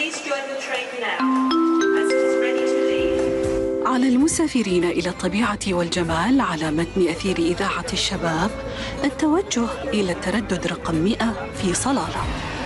على المسافرين إلى الطبيعة والجمال على متن أثير إذاعة الشباب التوجه إلى التردد رقم 100 في صلالة.